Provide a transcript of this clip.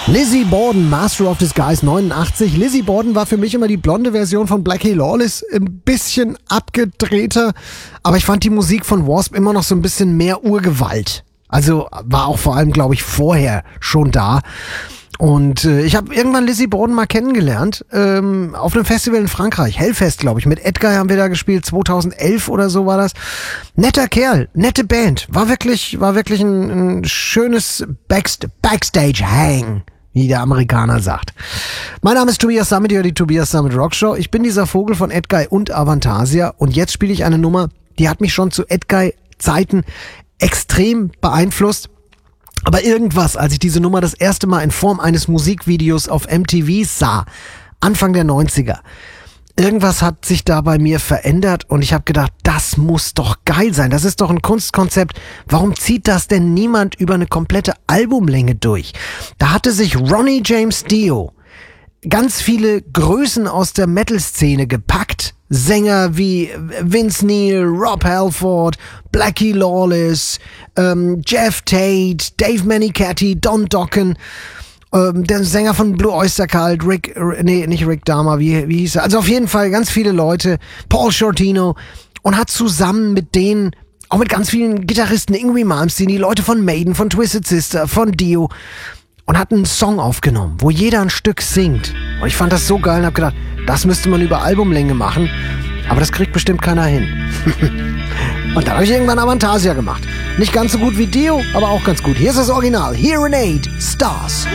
Lizzie Borden, Master of Disguise 89. Lizzie Borden war für mich immer die blonde Version von Blackie Lawless, ein bisschen abgedrehter, aber ich fand die Musik von Wasp immer noch so ein bisschen mehr Urgewalt. Also war auch vor allem, glaube ich, vorher schon da. Und ich habe irgendwann Lizzie Borden mal kennengelernt, auf einem Festival in Frankreich, Hellfest, glaube ich. Mit Edguy haben wir da gespielt, 2011 oder so war das. Netter Kerl, nette Band, war wirklich ein schönes Backstage-Hang, wie der Amerikaner sagt. Mein Name ist Tobias Sammet, die Tobias Sammet Rockshow. Ich bin dieser Vogel von Edguy und Avantasia und jetzt spiele ich eine Nummer, die hat mich schon zu Edguy-Zeiten extrem beeinflusst. Aber irgendwas, als ich diese Nummer das erste Mal in Form eines Musikvideos auf MTV sah, Anfang der 90er, irgendwas hat sich da bei mir verändert und ich habe gedacht, das muss doch geil sein, das ist doch ein Kunstkonzept. Warum zieht das denn niemand über eine komplette Albumlänge durch? Da hatte sich Ronnie James Dio ganz viele Größen aus der Metal-Szene gepackt. Sänger wie Vince Neil, Rob Halford, Blackie Lawless, Jeff Tate, Dave Mennicatti, Don Dokken, der Sänger von Blue Oyster Cult, nicht Rick Dahmer, wie hieß er? Also auf jeden Fall ganz viele Leute, Paul Shortino, und hat zusammen mit denen, auch mit ganz vielen Gitarristen, Yngwie Malmsteen, die Leute von Maiden, von Twisted Sister, von Dio, und hat einen Song aufgenommen, wo jeder ein Stück singt. Und ich fand das so geil und hab gedacht, das müsste man über Albumlänge machen, aber das kriegt bestimmt keiner hin. Und dann habe ich irgendwann Avantasia gemacht. Nicht ganz so gut wie Dio, aber auch ganz gut. Hier ist das Original, Hearing Aid, Stars.